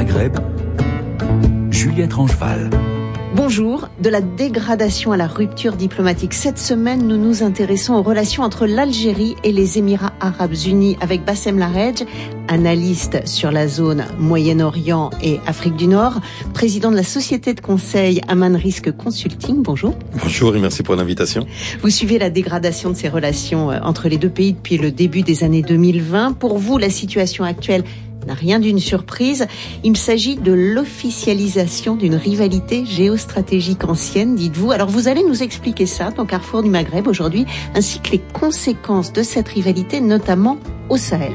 Maghreb, Juliette Rangeval. Bonjour, de la dégradation à la rupture diplomatique. Cette semaine, nous nous intéressons aux relations entre l'Algérie et les Émirats Arabes Unis avec Bassem Laredj, analyste sur la zone Moyen-Orient et Afrique du Nord, président de la société de conseil Aman Risk Consulting. Bonjour. Bonjour et merci pour l'invitation. Vous suivez la dégradation de ces relations entre les deux pays depuis le début des années 2020. Pour vous, la situation actuelle n'a rien d'une surprise. Il s'agit de l'officialisation d'une rivalité géostratégique ancienne, dites-vous. Alors vous allez nous expliquer ça dans Carrefour du Maghreb aujourd'hui, ainsi que les conséquences de cette rivalité, notamment au Sahel.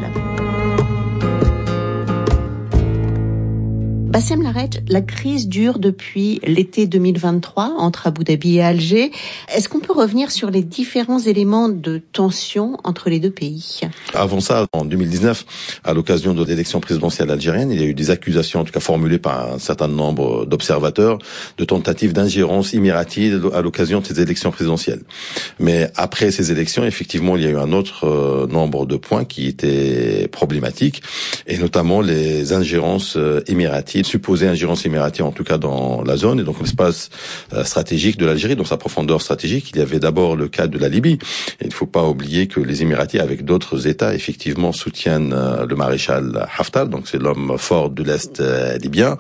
Bassem Laredj, la crise dure depuis l'été 2023 entre Abu Dhabi et Alger. Est-ce qu'on peut revenir sur les différents éléments de tension entre les deux pays ? Avant ça, en 2019, à l'occasion de l'élection présidentielle algérienne, il y a eu des accusations, en tout cas formulées par un certain nombre d'observateurs, de tentatives d'ingérence émiratie à l'occasion de ces élections présidentielles. Mais après ces élections, effectivement, il y a eu un autre nombre de points qui étaient problématiques, et notamment les ingérences émiraties, supposée ingérence émiratie en tout cas dans la zone et donc l'espace stratégique de l'Algérie, dans sa profondeur stratégique. Il y avait d'abord le cas de la Libye. Et il ne faut pas oublier que les Émiratis, avec d'autres États, effectivement soutiennent le maréchal Haftar, donc c'est l'homme fort de l'Est libyen.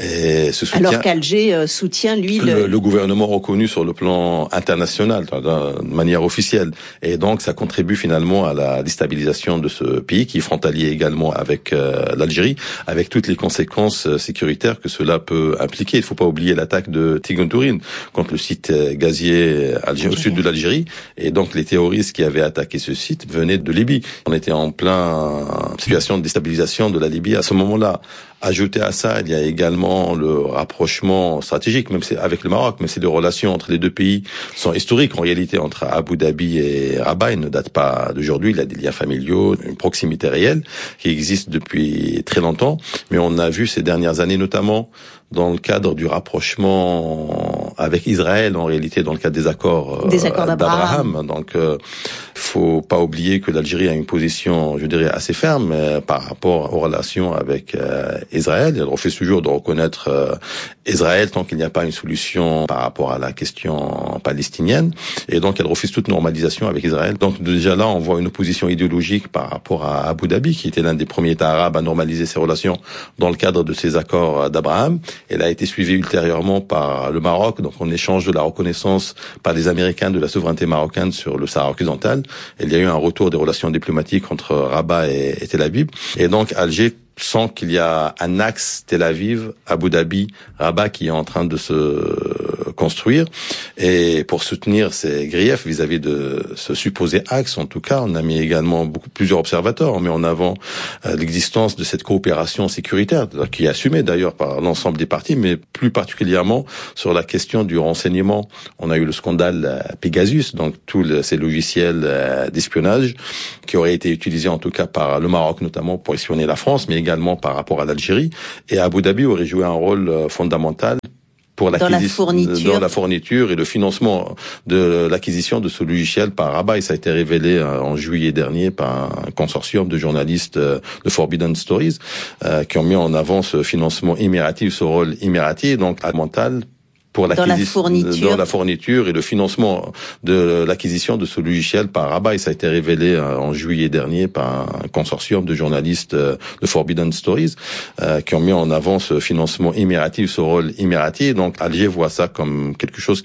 Et ce soutien, alors qu'Alger soutient, lui, le gouvernement reconnu sur le plan international, de manière officielle. Et donc ça contribue finalement à la déstabilisation de ce pays qui est frontalier également avec l'Algérie, avec toutes les conséquences sécuritaire que cela peut impliquer. Il ne faut pas oublier l'attaque de Tigunturin contre le site gazier au sud de l'Algérie. Et donc, les terroristes qui avaient attaqué ce site venaient de Libye. On était en plein situation de déstabilisation de la Libye à ce moment-là. Ajouté à ça, il y a également le rapprochement stratégique, même avec le Maroc, mais c'est les relations entre les deux pays sont historiques. En réalité, entre Abu Dhabi et Rabat, ils ne datent pas d'aujourd'hui. Il y a des liens familiaux, une proximité réelle qui existe depuis très longtemps. Mais on a vu ces dernières années, notamment dans le cadre du rapprochement avec Israël, en réalité, dans le cadre des accords d'Abraham. Donc, faut pas oublier que l'Algérie a une position, je dirais, assez ferme par rapport aux relations avec Israël. Elle refuse toujours de reconnaître Israël tant qu'il n'y a pas une solution par rapport à la question palestinienne. Et donc, elle refuse toute normalisation avec Israël. Donc, déjà là, on voit une opposition idéologique par rapport à Abu Dhabi, qui était l'un des premiers États arabes à normaliser ses relations dans le cadre de ces accords d'Abraham. Elle a été suivie ultérieurement par le Maroc, donc en échange de la reconnaissance par les Américains de la souveraineté marocaine sur le Sahara occidental. Il y a eu un retour des relations diplomatiques entre Rabat et Tel Aviv. Et donc Alger sent qu'il y a un axe Tel Aviv, Abu Dhabi, Rabat qui est en train de se construire. Et pour soutenir ces griefs vis-à-vis de ce supposé axe, en tout cas, on a mis également plusieurs observateurs. On met en avant l'existence de cette coopération sécuritaire, qui est assumée d'ailleurs par l'ensemble des partis, mais plus particulièrement sur la question du renseignement. On a eu le scandale Pegasus, donc tous ces logiciels d'espionnage qui auraient été utilisés en tout cas par le Maroc notamment pour espionner la France, mais également par rapport à l'Algérie. Et Abu Dhabi aurait joué un rôle fondamental pour dans la fourniture et le financement de l'acquisition de ce logiciel par Rabat. Et ça a été révélé en juillet dernier par un consortium de journalistes de Forbidden Stories qui ont mis en avant ce financement émirati, ce rôle émirati, donc fondamental pour dans la fourniture et le financement de l'acquisition de ce logiciel par Rabat. Et ça a été révélé en juillet dernier par un consortium de journalistes de Forbidden Stories qui ont mis en avant ce financement émirati, ce rôle émirati. Donc Alger voit ça comme quelque chose